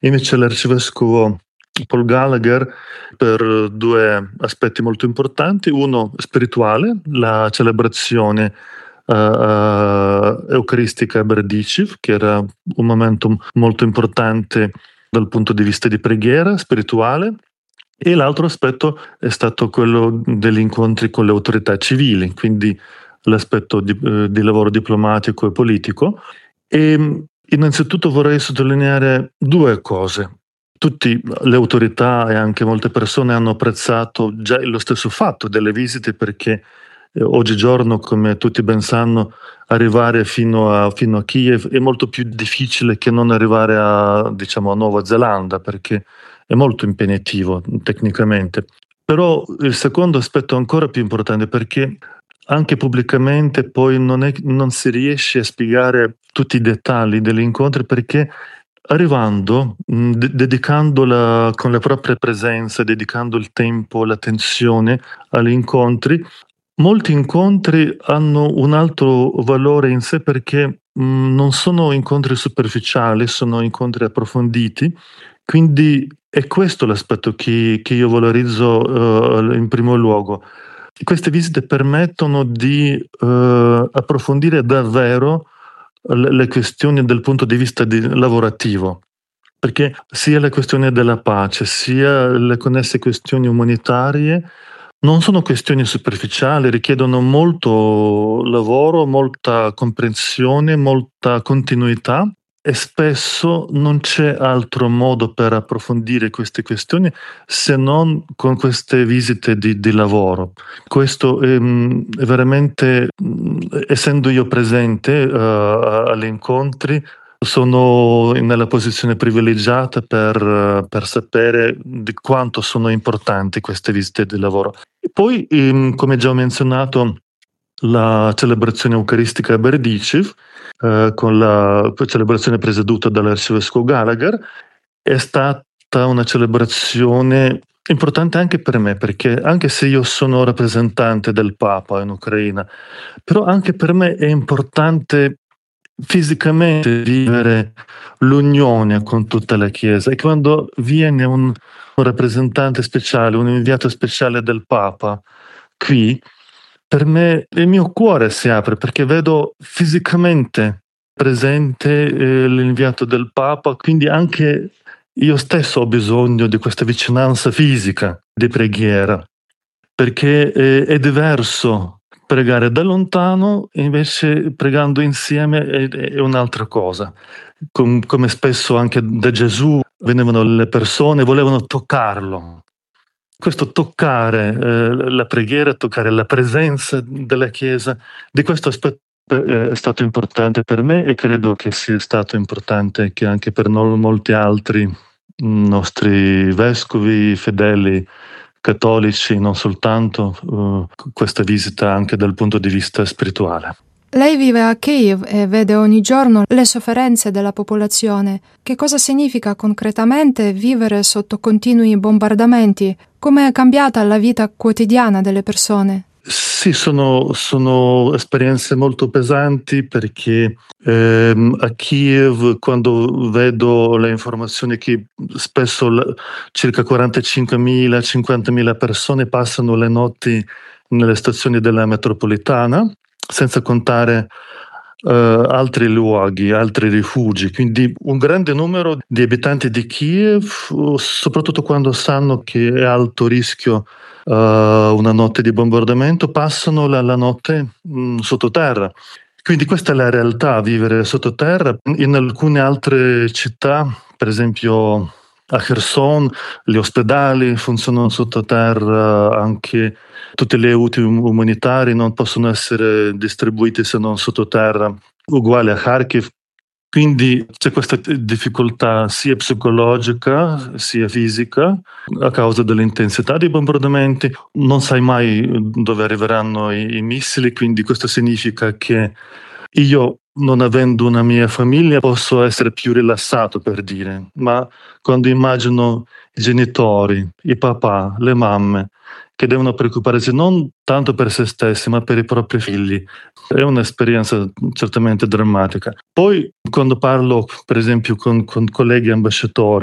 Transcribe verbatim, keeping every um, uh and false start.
Invece l'arcivescovo Paul Gallagher per due aspetti molto importanti: uno spirituale, la celebrazione uh, uh, eucaristica a Berdichev, che era un momento molto importante dal punto di vista di preghiera spirituale, e l'altro aspetto è stato quello degli incontri con le autorità civili, quindi l'aspetto di, eh, di lavoro diplomatico e politico. E innanzitutto vorrei sottolineare due cose. Tutte le autorità e anche molte persone hanno apprezzato già lo stesso fatto delle visite, perché eh, oggigiorno, come tutti ben sanno, arrivare fino a, fino a Kiev è molto più difficile che non arrivare a, diciamo, a Nuova Zelanda, perché è molto impegnativo tecnicamente. Però il secondo aspetto è ancora più importante, perché anche pubblicamente poi non, è, non si riesce a spiegare tutti i dettagli degli incontri, perché arrivando, de- dedicandola con la propria presenza, dedicando il tempo, l'attenzione agli incontri, molti incontri hanno un altro valore in sé, perché mh, non sono incontri superficiali, sono incontri approfonditi. Quindi è questo l'aspetto che, che io valorizzo uh, in primo luogo. Queste visite permettono di uh, approfondire davvero le, le questioni dal punto di vista di, lavorativo, perché sia le questioni della pace, sia le connesse questioni umanitarie non sono questioni superficiali, richiedono molto lavoro, molta comprensione, molta continuità, e spesso non c'è altro modo per approfondire queste questioni se non con queste visite di, di lavoro. Questo è, è veramente, essendo io presente uh, agli incontri, sono nella posizione privilegiata per, per sapere di quanto sono importanti queste visite di lavoro. E poi, ehm, come già ho menzionato, la celebrazione eucaristica a Berdichev, eh, con la celebrazione presieduta dall'arcivescovo Gallagher, è stata una celebrazione importante anche per me, perché anche se io sono rappresentante del Papa in Ucraina, però anche per me è importante fisicamente vivere l'unione con tutta la Chiesa, e quando viene un, un rappresentante speciale, un inviato speciale del Papa qui, per me il mio cuore si apre, perché vedo fisicamente presente eh, l'inviato del Papa, quindi anche io stesso ho bisogno di questa vicinanza fisica di preghiera, perché eh, è diverso pregare da lontano, e invece pregando insieme è, è un'altra cosa. Com- come spesso anche da Gesù venivano le persone, volevano toccarlo. Questo toccare eh, la preghiera, toccare la presenza della Chiesa, di questo aspetto eh, è stato importante per me, e credo che sia stato importante che anche per no- molti altri nostri vescovi, fedeli, cattolici, non soltanto, uh, questa visita anche dal punto di vista spirituale. Lei vive a Kiev e vede ogni giorno le sofferenze della popolazione. Che cosa significa concretamente vivere sotto continui bombardamenti? Come è cambiata la vita quotidiana delle persone? Sì, sono, sono esperienze molto pesanti, perché ehm, a Kiev, quando vedo le informazioni che spesso l- circa quarantacinquemila cinquantamila persone passano le notti nelle stazioni della metropolitana, senza contare eh, altri luoghi, altri rifugi, quindi un grande numero di abitanti di Kiev, soprattutto quando sanno che è alto rischio uh, una notte di bombardamento, passano la, la notte mh, sottoterra. Quindi questa è la realtà, vivere sottoterra. In alcune altre città, per esempio a Kherson, gli ospedali funzionano sottoterra, anche tutti gli aiuti umanitari non possono essere distribuiti se non sottoterra, uguale a Kharkiv. Quindi c'è questa difficoltà sia psicologica sia fisica a causa dell'intensità dei bombardamenti. Non sai mai dove arriveranno i, i missili, quindi questo significa che io, non avendo una mia famiglia, posso essere più rilassato, per dire, ma quando immagino i genitori, i papà, le mamme, che devono preoccuparsi non tanto per se stessi, ma per i propri figli, è un'esperienza certamente drammatica. Poi, quando parlo, per esempio, con, con colleghi ambasciatori,